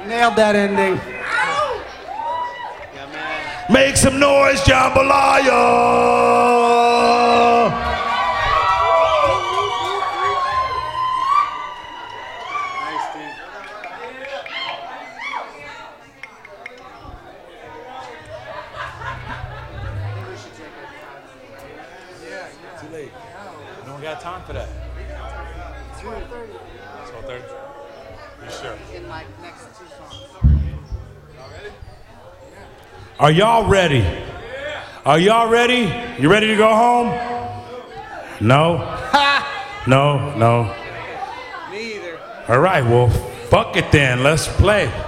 Nailed that ending. Make some noise, jambalaya! Too late. We don't got time for that. 12:30. 12:30? You sure? In like next 2 songs. Are y'all ready? Are y'all ready? You ready to go home? No? No, no. Me either. All right, well, fuck it then. Let's play.